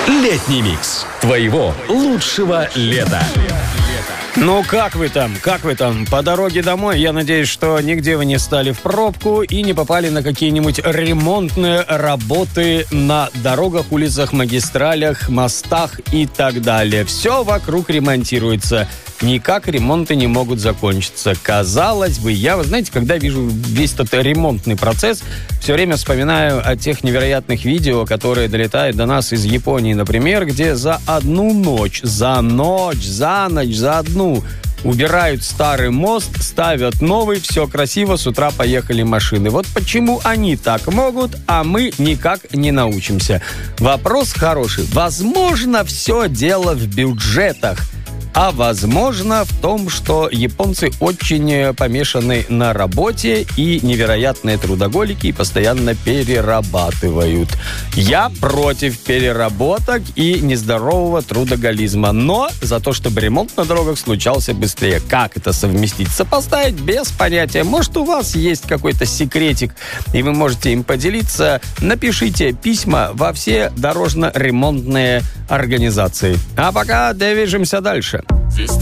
Летний микс твоего лучшего лета. Ну, как вы там? Как вы там? По дороге домой, я надеюсь, что нигде вы не стали в пробку и не попали на какие-нибудь ремонтные работы на дорогах, улицах, магистралях, мостах и так далее. Все вокруг ремонтируется. Никак ремонты не могут закончиться. Казалось бы, я, вы знаете, когда вижу весь этот ремонтный процесс, все время вспоминаю о тех невероятных видео, которые долетают до нас из Японии, например, где за одну ночь, за ночь, за одну убирают старый мост, ставят новый, все красиво, с утра поехали машины. Вот почему они так могут, а мы никак не научимся. Вопрос хороший. Возможно, все дело в бюджетах. А возможно в том, что японцы очень помешаны на работе и невероятные трудоголики и постоянно перерабатывают. Я против переработок и нездорового трудоголизма, но за то, чтобы ремонт на дорогах случался быстрее. Как это совместить? Сопоставить без понятия. Может, у вас есть какой-то секретик, и вы можете им поделиться. Напишите письма во все дорожно-ремонтные организации. А пока движемся дальше.